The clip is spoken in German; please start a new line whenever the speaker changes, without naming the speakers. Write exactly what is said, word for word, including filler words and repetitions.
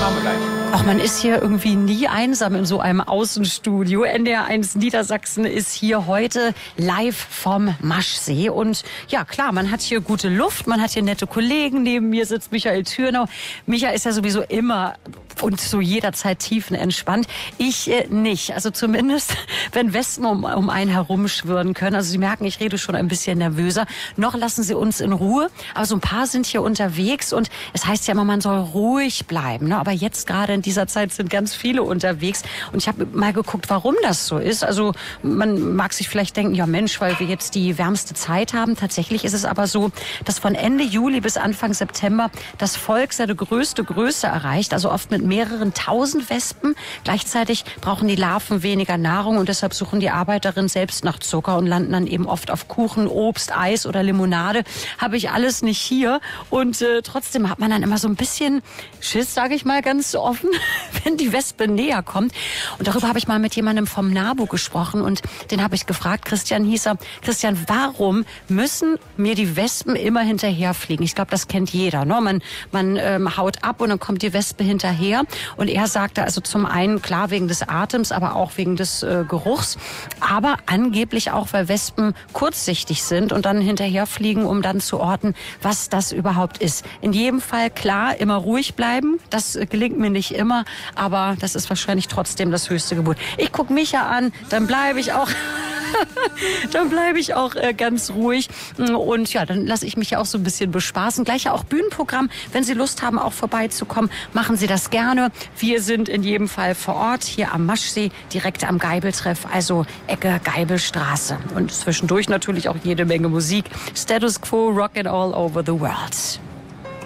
machen wir gleich.
Ach, man ist hier irgendwie nie einsam in so einem Außenstudio. N D R eins Niedersachsen ist hier heute live vom Maschsee. Und ja, klar, man hat hier gute Luft, man hat hier nette Kollegen. Neben mir sitzt Michael Thürnau. Michael ist ja sowieso immer und zu jeder Zeit tiefenentspannt. Ich äh, nicht. Also zumindest, wenn Wespen um, um einen herumschwirren können. Also Sie merken, ich rede schon ein bisschen nervöser. Noch lassen Sie uns in Ruhe. Aber so ein paar sind hier unterwegs. Und es heißt ja immer, man soll ruhig bleiben. Ne? Aber jetzt gerade in dieser Zeit sind ganz viele unterwegs. Und ich habe mal geguckt, warum das so ist. Also man mag sich vielleicht denken, ja Mensch, weil wir jetzt die wärmste Zeit haben. Tatsächlich ist es aber so, dass von Ende Juli bis Anfang September das Volk seine größte Größe erreicht. Also oft mit mehreren tausend Wespen. Gleichzeitig brauchen die Larven weniger Nahrung und deshalb suchen die Arbeiterinnen selbst nach Zucker und landen dann eben oft auf Kuchen, Obst, Eis oder Limonade. Habe ich alles nicht hier. Und äh, trotzdem hat man dann immer so ein bisschen Schiss, sage ich mal ganz offen, wenn die Wespe näher kommt. Und darüber habe ich mal mit jemandem vom NABU gesprochen und den habe ich gefragt, Christian hieß er, Christian, warum müssen mir die Wespen immer hinterherfliegen? Ich glaube, das kennt jeder. Ne? Man, man ähm, haut ab und dann kommt die Wespe hinterher. Und er sagte also zum einen, klar, wegen des Atems, aber auch wegen des äh, Geruchs. Aber angeblich auch, weil Wespen kurzsichtig sind und dann hinterherfliegen, um dann zu orten, was das überhaupt ist. In jedem Fall, klar, immer ruhig bleiben. Das äh, gelingt mir nicht immer, aber das ist wahrscheinlich trotzdem das höchste Gebot. Ich gucke Micha an, dann bleibe ich auch... dann bleibe ich auch äh, ganz ruhig und ja, dann lasse ich mich ja auch so ein bisschen bespaßen. Gleich ja auch Bühnenprogramm. Wenn Sie Lust haben, auch vorbeizukommen, machen Sie das gerne. Wir sind in jedem Fall vor Ort hier am Maschsee, direkt am Geibeltreff, also Ecke Geibelstraße. Und zwischendurch natürlich auch jede Menge Musik. Status Quo, Rockin' all over the world.